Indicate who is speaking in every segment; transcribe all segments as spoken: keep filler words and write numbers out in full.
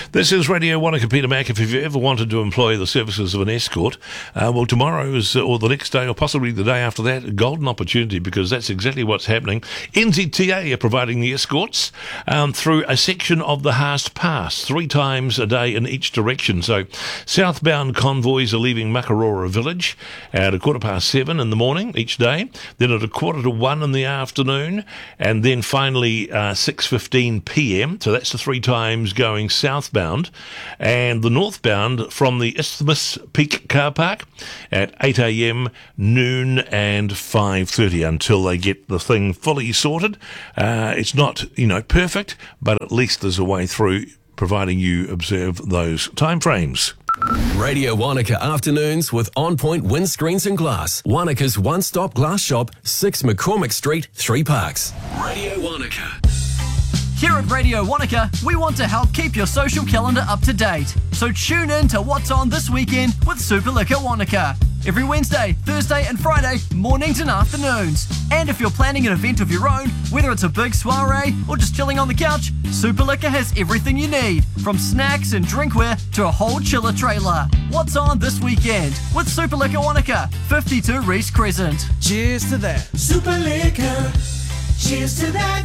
Speaker 1: This is Radio Wanaka, Peter Mac. If you've ever wanted to employ the services of an escort, uh, well, tomorrow is, uh, or the next day, or possibly the day after that, a golden opportunity, because that's exactly what's happening. N Z T A are providing the escorts um, through a section of the Haast Pass, three times a day in each direction. So southbound convoys are leaving Makarora Village at a quarter past seven in the morning each day, then at a quarter to one in the afternoon, and then finally uh, six fifteen p.m. So that's the three times going southbound, and the northbound from the Isthmus Peak car park at eight a.m, noon and five thirty until they get the thing fully sorted. Uh, it's not, you know, perfect, but at least there's a way through, providing you observe those timeframes.
Speaker 2: Radio Wanaka Afternoons with On Point Windscreens and Glass. Wanaka's one-stop glass shop, six McCormick Street, Three Parks. Radio Wanaka.
Speaker 3: Here at Radio Wanaka, we want to help keep your social calendar up to date. So tune in to what's on this weekend with Super Liquor Wanaka. Every Wednesday, Thursday and Friday, mornings and afternoons. And if you're planning an event of your own, whether it's a big soiree or just chilling on the couch, Super Liquor has everything you need, from snacks and drinkware to a whole chiller trailer. What's on this weekend with Super Liquor Wanaka, fifty-two Reese Crescent.
Speaker 4: Cheers to that. Super Liquor. Cheers to that.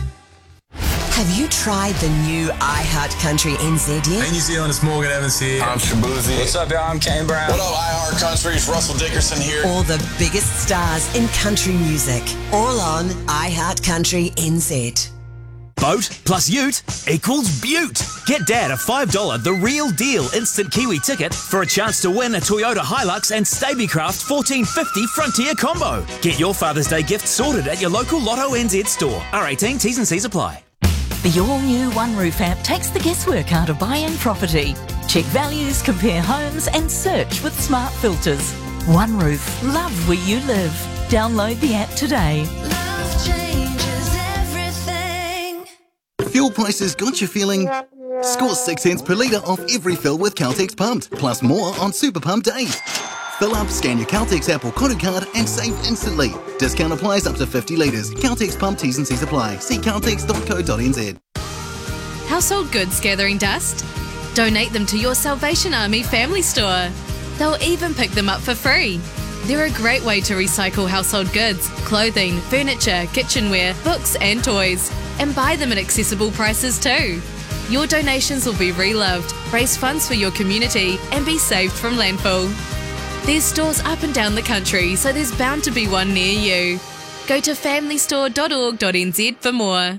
Speaker 5: Have you tried the new iHeart Country N Z yet?
Speaker 6: Hey, New Zealand, it's Morgan Evans here.
Speaker 7: I'm Shabuzi.
Speaker 8: What's up, y'all? I'm Kane Brown.
Speaker 7: What up, iHeart Country? It's Russell Dickerson here.
Speaker 5: All the biggest stars in country music, all on iHeart Country N Z.
Speaker 9: Boat plus ute equals beaut. Get Dad a five dollars The Real Deal instant Kiwi ticket for a chance to win a Toyota Hilux and Stabicraft fourteen fifty Frontier combo. Get your Father's Day gift sorted at your local Lotto N Z store. R eighteen, T's and C's apply.
Speaker 10: The all-new OneRoof app takes the guesswork out of buying property. Check values, compare homes and search with smart filters. OneRoof, love where you live. Download the app today.
Speaker 11: Love changes everything.
Speaker 12: Fuel prices got you feeling? Score six cents per litre off every fill with Caltex Pumped, plus more on Super Pump days. Fill up, scan your Caltex app or Kodu card and save instantly. Discount applies up to fifty litres. Caltex Pump, T's and C's apply. See caltex dot co dot n z.
Speaker 13: Household goods gathering dust? Donate them to your Salvation Army family store. They'll even pick them up for free. They're a great way to recycle household goods, clothing, furniture, kitchenware, books and toys, and buy them at accessible prices too. Your donations will be reloved, raise funds for your community and be saved from landfill. There's stores up and down the country, so there's bound to be one near you. Go to family store dot org dot n z for more.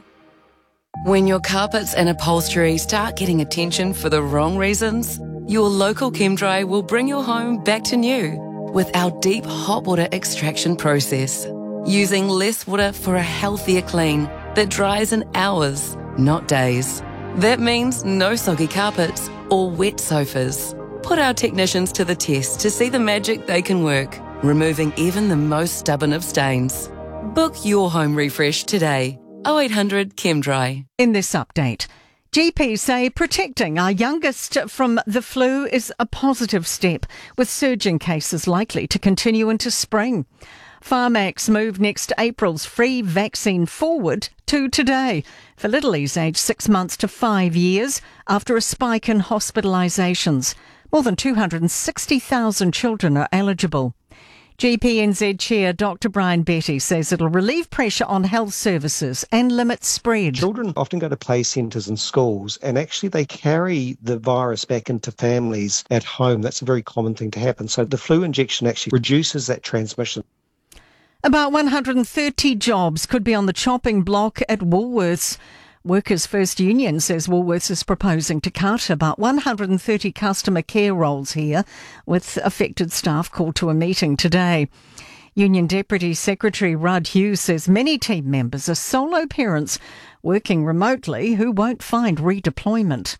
Speaker 14: When your carpets and upholstery start getting attention for the wrong reasons, your local ChemDry will bring your home back to new with our deep hot water extraction process, using less water for a healthier clean that dries in hours, not days. That means no soggy carpets or wet sofas. Put our technicians to the test to see the magic they can work, removing even the most stubborn of stains. Book your home refresh today. oh eight hundred ChemDry.
Speaker 15: In this update, G Ps say protecting our youngest from the flu is a positive step, with surging cases likely to continue into spring. Pharmax moved next April's free vaccine forward to today for littlies aged six months to five years after a spike in hospitalisations. More than two hundred sixty thousand children are eligible. G P N Z Chair Doctor Brian Betty says it'll relieve pressure on health services and limit spread.
Speaker 16: Children often go to play centres and schools, and actually they carry the virus back into families at home. That's a very common thing to happen. So the flu injection actually reduces that transmission.
Speaker 15: About one hundred thirty jobs could be on the chopping block at Woolworths. Workers' First Union says Woolworths is proposing to cut about one hundred thirty customer care roles here, with affected staff called to a meeting today. Union Deputy Secretary Rudd Hughes says many team members are solo parents working remotely who won't find redeployment.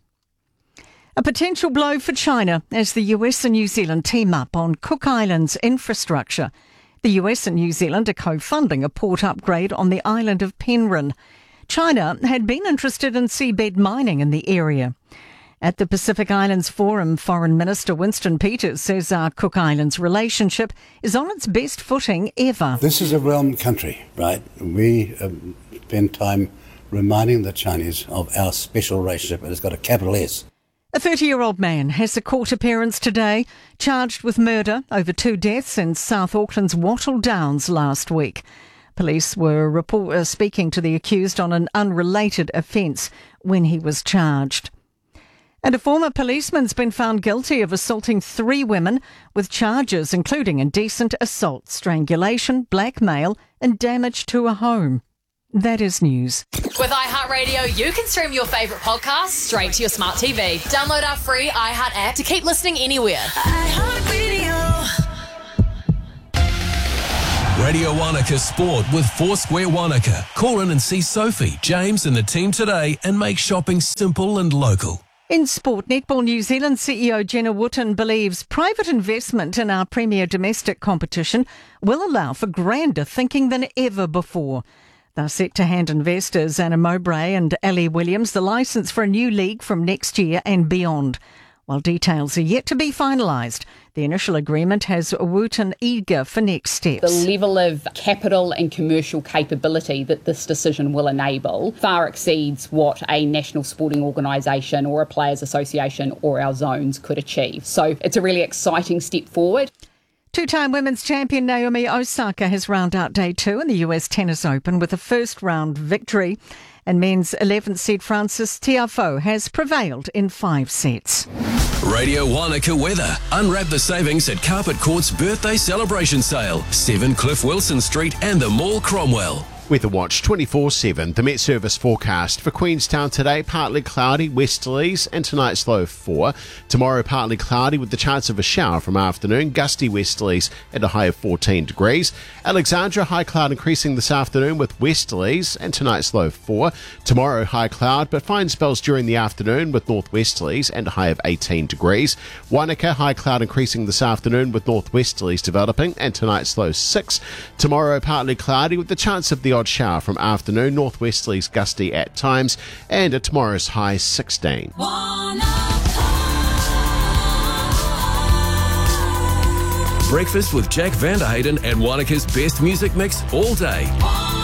Speaker 15: A potential blow for China as the U S and New Zealand team up on Cook Islands infrastructure. The U S and New Zealand are co-funding a port upgrade on the island of Penryn. China had been interested in seabed mining in the area. At the Pacific Islands Forum, Foreign Minister Winston Peters says our Cook Islands relationship is on its best footing ever.
Speaker 17: This is a realm country, right? We um, spend time reminding the Chinese of our special relationship, and it's got a capital S.
Speaker 15: A thirty-year-old man has a court appearance today, charged with murder over two deaths in South Auckland's Wattle Downs last week. Police were report- uh, speaking to the accused on an unrelated offence when he was charged. And a former policeman's been found guilty of assaulting three women with charges including indecent assault, strangulation, blackmail and damage to a home. That is news.
Speaker 6: With iHeartRadio, you can stream your favourite podcasts straight to your smart T V. Download our free iHeart app to keep listening anywhere.
Speaker 11: iHeartRadio.
Speaker 2: Radio Wanaka Sport with Foursquare Wanaka. Call in and see Sophie, James and the team today and make shopping simple and local.
Speaker 15: In sport, Netball New Zealand C E O Jenna Wootton believes private investment in our premier domestic competition will allow for grander thinking than ever before. They're set to hand investors Anna Mowbray and Ali Williams the licence for a new league from next year and beyond. While details are yet to be finalised, the initial agreement has Wootton eager for next steps.
Speaker 8: The level of capital and commercial capability that this decision will enable far exceeds what a national sporting organisation or a players' association or our zones could achieve. So it's a really exciting step forward.
Speaker 15: Two-time women's champion Naomi Osaka has round out day two in the U S Tennis Open with a first-round victory. And men's eleventh seed Francis Tiafoe has prevailed in five sets.
Speaker 2: Radio Wanaka weather. Unwrap the savings at Carpet Court's birthday celebration sale. seven Cliff Wilson Street and the Mall Cromwell.
Speaker 18: Weather Watch twenty-four seven. The Met Service forecast for Queenstown today, partly cloudy, westerlies, and tonight's low four. Tomorrow, partly cloudy with the chance of a shower from afternoon, gusty westerlies and a high of fourteen degrees. Alexandra, high cloud increasing this afternoon with westerlies and tonight's low four. Tomorrow, high cloud, but fine spells during the afternoon with northwesterlies and a high of eighteen degrees. Wanaka, high cloud increasing this afternoon with northwesterlies developing and tonight's low six. Tomorrow, partly cloudy with the chance of the odd shower from afternoon, northwesterlies gusty at times, and at tomorrow's high sixteen.
Speaker 2: Breakfast with Jack Vanderhayden and Wanaka's best music mix all day.